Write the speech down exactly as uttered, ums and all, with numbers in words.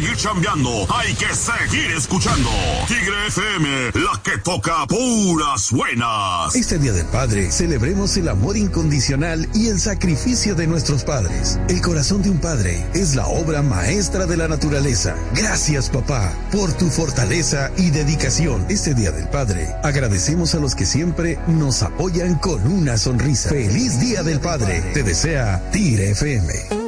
seguir chambeando, hay que seguir escuchando. Tigre F M, la que toca puras buenas. Este Día del Padre, celebremos el amor incondicional y el sacrificio de nuestros padres. El corazón de un padre es la obra maestra de la naturaleza. Gracias, papá, por tu fortaleza y dedicación. Este Día del Padre, agradecemos a los que siempre nos apoyan con una sonrisa. ¡Feliz Día del Padre! Te desea Tigre F M.